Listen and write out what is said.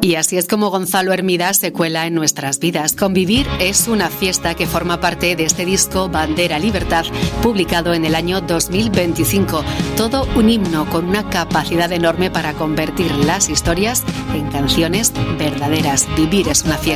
Y así es como Gonzalo Hermida se cuela en nuestras vidas. Convivir es una fiesta que forma parte de este disco Bandera Libertad, publicado en el año 2025. Todo un himno con una capacidad enorme para convertir las historias en canciones verdaderas. Vivir es una fiesta.